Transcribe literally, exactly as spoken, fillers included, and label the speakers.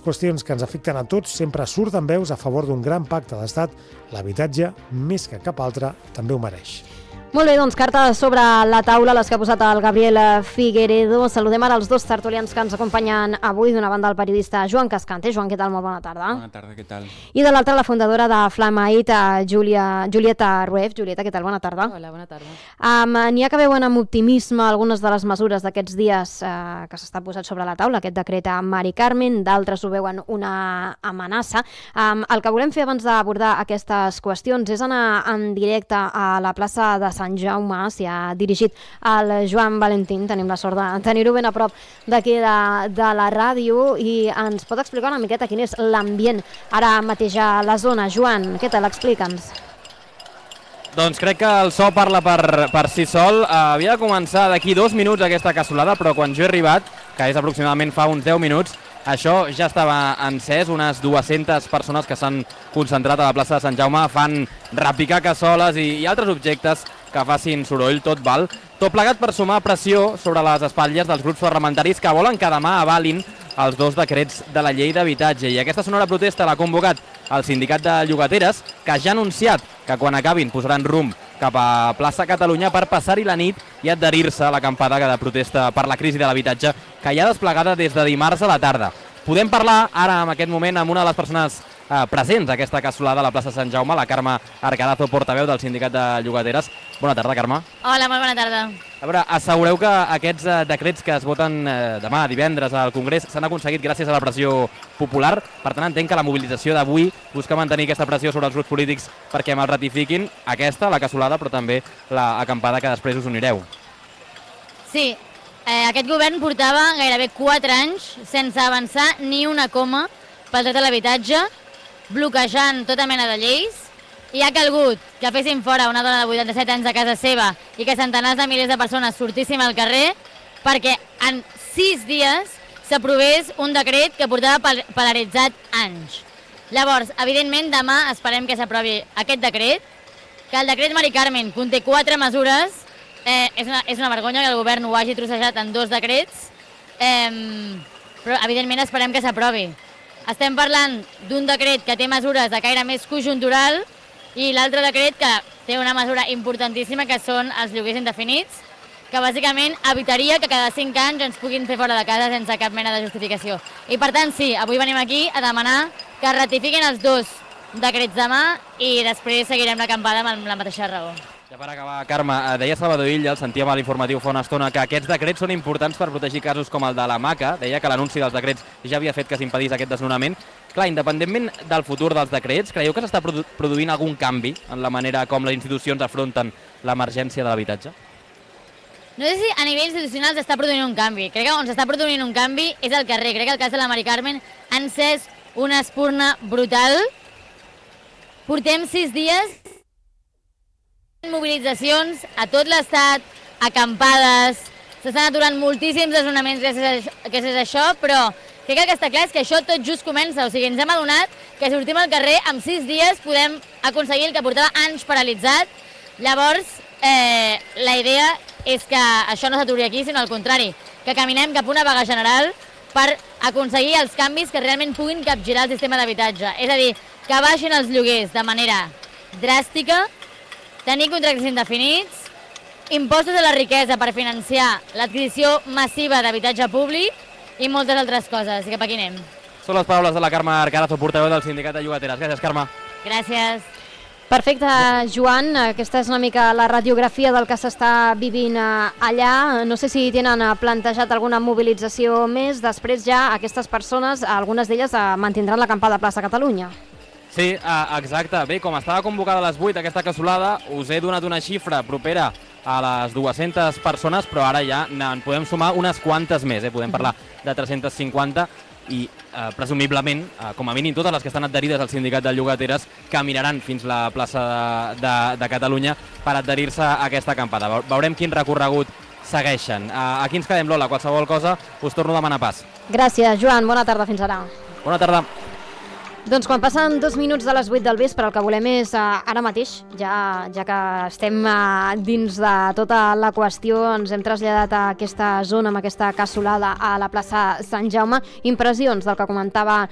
Speaker 1: qüestions que ens afecten a tots sempre surten veus a favor d'un gran pacte d'estat. L'habitatge, més que cap altre, també ho mereix.
Speaker 2: Molt bé, doncs cartes sobre la taula, les que ha posat el Gabriel Figueredo. Saludem ara els dos tertulians que ens acompanyen avui. D'una banda el periodista Joan Cascante. Joan, què tal? Molt bona tarda.
Speaker 3: Bona tarda, què tal?
Speaker 2: I de l'altra la fundadora de Flamait, Julia, Julieta Rueff. Julieta, què tal? Bona tarda.
Speaker 4: Hola, bona tarda.
Speaker 2: Um, N'hi ha que veuen amb optimisme algunes de les mesures d'aquests dies uh, que s'està posat sobre la taula, aquest decret a Mari Carmen, d'altres ho veuen una amenaça. Um, el que volem fer abans d'abordar aquestes qüestions és anar en directe a la plaça de Sant Jaume. S'hi ha dirigit el Joan Valentín. Tenim la sort de tenir-ho ben a prop d'aquí de, de la ràdio i ens pot explicar una miqueta quin és l'ambient ara mateix a la zona. Joan, què tal? Explica'ns.
Speaker 3: Doncs crec que el so parla per, per si sol. Uh, havia de començar d'aquí dos minuts aquesta cassolada, però quan jo he arribat, que és aproximadament fa uns deu minuts, això ja estava encès. Unes dues-centes persones que s'han concentrat a la plaça de Sant Jaume fan repicar cassoles i, i altres objectes que facin soroll, tot val. Tot plegat per sumar pressió sobre les espatlles dels grups parlamentaris que volen que demà avalin els dos decrets de la llei d'habitatge. I aquesta sonora protesta l'ha convocat el sindicat de llogateres, que ja ha anunciat que quan acabin posaran rumb cap a plaça Catalunya per passar-hi la nit i adherir-se a l'acampada de protesta per la crisi de l'habitatge que hi ha desplegada des de dimarts a la tarda. Podem parlar ara, en aquest moment, amb una de les persones eh, presents a aquesta cassolada a la plaça Sant Jaume, la Carme Arcadazo, portaveu del sindicat de llogateres. Bona tarda, Carme.
Speaker 4: Hola, molt bona tarda.
Speaker 3: A veure, assegureu que aquests eh, decrets que es voten eh, demà, divendres, al Congrés, s'han aconseguit gràcies a la pressió popular. Per tant, entenc que la mobilització d'avui busca mantenir aquesta pressió sobre els grups polítics perquè me'l ratifiquin, aquesta, la cassolada, però també l'acampada que després us unireu.
Speaker 4: Sí, eh, aquest govern portava gairebé quatre anys sense avançar ni una coma pel dret a l'habitatge, bloquejant tota mena de lleis, i ha calgut que fessin fora una dona de vuitanta-set anys de casa seva i que centenars de milers de persones sortissin al carrer perquè en sis dies s'aprovés un decret que portava polaritzat anys. Llavors, evidentment, demà esperem que s'aprovi aquest decret, que el decret Mari Carmen conté quatre mesures. Eh, és, una, és una vergonya que el govern ho hagi trossejat en dos decrets, eh, però evidentment esperem que s'aprovi. Estem parlant d'un decret que té mesures de caire més conjuntural i l'altre decret que té una mesura importantíssima, que són els lloguers indefinits, que bàsicament evitaria que cada cinc anys ens puguin fer fora de casa sense cap mena de justificació. I per tant, sí, avui venim aquí a demanar que ratifiquin els dos decrets demà i després seguirem l'acampada amb la mateixa raó.
Speaker 3: Ja per acabar, Carme, deia Salvador Illa, el sentíem a l'informatiu fa una estona, que aquests decrets són importants per protegir casos com el de la Maca. Deia que l'anunci dels decrets ja havia fet que s'impedís aquest desnonament. Clar, independentment del futur dels decrets, creieu que s'està produ produint algun canvi en la manera com les institucions afronten l'emergència de l'habitatge?
Speaker 4: No sé si a nivell institucional s'està produint un canvi. Crec que on s'està produint un canvi és al carrer. Crec que el cas de la Mari Carmen ha encès una espurna brutal. Portem sis dies mobilitzacions a tot l'estat, acampades, s'estan aturant moltíssims desnonaments gràcies a, gràcies a això, però crec que el que està clar és que això tot just comença. O sigui, ens hem adonat que sortim al carrer, en sis dies podem aconseguir el que portava anys paralitzat. Llavors, eh, la idea és que això no s'aturi aquí, sinó al contrari, que caminem cap a una vaga general per aconseguir els canvis que realment puguin capgirar el sistema d'habitatge. És a dir, que baixin els lloguers de manera dràstica, tenir contractes indefinits, impostos a la riquesa per financiar l'adquisició massiva d'habitatge públic i moltes altres coses. I cap aquí anem.
Speaker 3: Són les paraules de la Carme Arcadazo, portaveu del sindicat de llogateres. Gràcies, Carme.
Speaker 4: Gràcies.
Speaker 2: Perfecte, Joan. Aquesta és una mica la radiografia del que s'està vivint allà. No sé si tenen plantejat alguna mobilització més. Després ja aquestes persones, algunes d'elles mantindran l'acampada a plaça Catalunya.
Speaker 3: Sí, exacte. Bé, com estava convocada a les vuit aquesta cassolada, us he donat una xifra propera a les dues-centes persones, però ara ja en podem sumar unes quantes més, eh? Podem parlar de tres-centes cinquanta i eh, presumiblement, eh, com a mínim totes les que estan adherides al sindicat de llogateres caminaran fins la plaça de, de, de Catalunya per adherir-se a aquesta acampada. Veurem quin recorregut segueixen. Eh, aquí ens quedem, Lola. Qualsevol cosa us torno a demanar pas.
Speaker 2: Gràcies, Joan. Bona tarda. Fins ara.
Speaker 3: Bona tarda.
Speaker 2: Doncs quan passen dos minuts de les vuit del vespre, el que volem és, uh, ara mateix, ja, ja que estem uh, dins de tota la qüestió, ens hem traslladat a aquesta zona, amb aquesta cassolada a la plaça Sant Jaume, impressions del que comentava